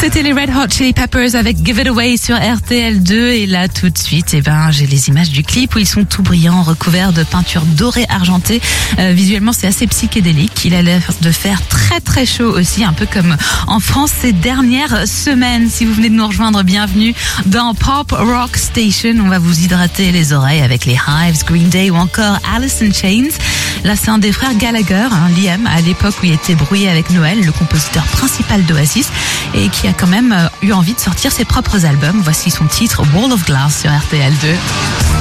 C'était les Red Hot Chili Peppers avec Give It Away sur RTL2 et là tout de suite, j'ai les images du clip où ils sont tout brillants, recouverts de peinture dorée argentée. Visuellement, c'est assez psychédélique. Il a l'air de faire très très chaud aussi, un peu comme en France ces dernières semaines. Si vous venez de nous rejoindre, bienvenue dans Pop Rock Station. On va vous hydrater les oreilles avec les Hives, Green Day ou encore Alice in Chains. Là, c'est un des frères Gallagher, Liam, à l'époque où il était brouillé avec Noel, le compositeur principal d'Oasis, et qui a quand même eu envie de sortir ses propres albums. Voici son titre Wall of Glass sur RTL2.